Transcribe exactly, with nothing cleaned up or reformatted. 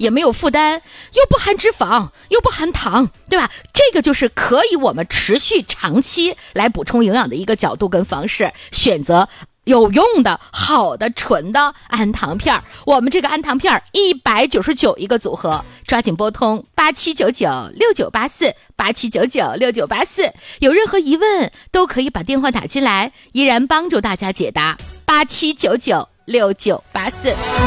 也没有负担，又不含脂肪，又不含糖，对吧？这个就是可以我们持续长期来补充营养的一个角度跟方式，选择有用的好的纯的氨糖片。我们这个氨糖片一百九十九一个组合，抓紧拨通八七九九六九八四八七九九六九八四，有任何疑问都可以把电话打进来，依然帮助大家解答。八七九九六九八四。